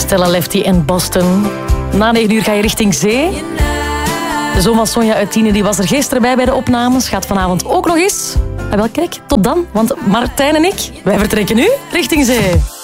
Stella Lefty en Boston. Na 9 uur ga je richting zee. De zoon van Sonja uit Tiene die was er gisteren bij de opnames. Gaat vanavond ook nog eens. En wel, kijk, tot dan. Want Martijn en ik, wij vertrekken nu richting zee.